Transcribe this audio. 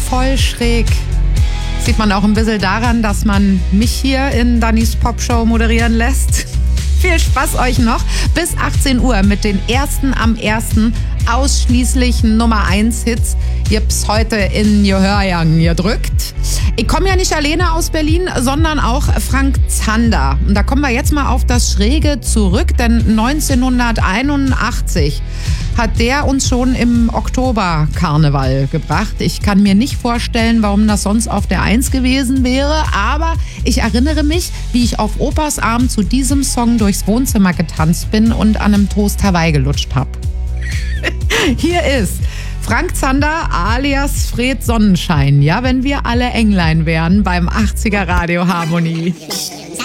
voll schräg. Sieht man auch ein bisschen daran, dass man mich hier in Dannys Popshow moderieren lässt. Viel Spaß euch noch. Bis 18 Uhr mit den ersten am ersten ausschließlich Nummer 1 Hits. Gibt's heute in Gehörgang gedrückt. Ich komme ja nicht alleine aus Berlin, sondern auch Frank Zander. Und da kommen wir jetzt mal auf das Schräge zurück, denn 1981 hat der uns schon im Oktober Karneval gebracht. Ich kann mir nicht vorstellen, warum das sonst auf der 1 gewesen wäre, aber ich erinnere mich, wie ich auf Opas Arm zu diesem Song durchs Wohnzimmer getanzt bin und an einem Toast Hawaii gelutscht habe. Hier ist Frank Zander alias Fred Sonnenschein. Ja, wenn wir alle Englein wären beim 80er Radio Harmonie.